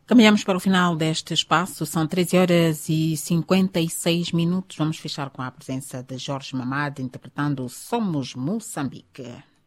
Caminhamos para o final deste espaço, são 13 horas e 56 minutos. Vamos fechar com a presença de Jorge Mamad interpretando Somos Moçambique.